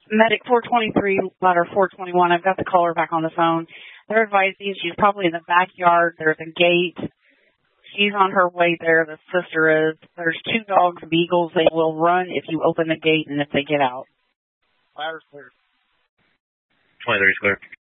Medic 423, ladder 421. I've got the caller back on the phone. They're advising she's probably in the backyard. There's a gate. She's on her way there. The sister is. There's 2 dogs, beagles. They will run if you open the gate and if they get out. Ladder's clear. 23 is clear.